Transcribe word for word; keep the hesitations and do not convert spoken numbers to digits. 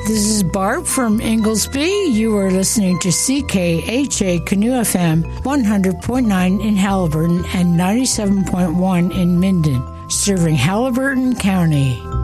This is Barb from Inglesby. You are listening to C K H A Canoe F M one hundred point nine in Haliburton and ninety-seven point one in Minden, serving Haliburton County.